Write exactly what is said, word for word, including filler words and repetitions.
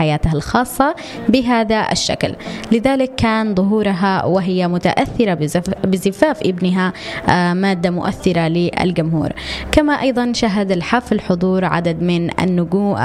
حياتها الخاصة بهذا الشكل. لذلك كان ظهورها وهي متأثرة بزفاف ابنها مادة مؤثرة للجمهور. كما أيضا شهد الحفل حضور عدد من النجوم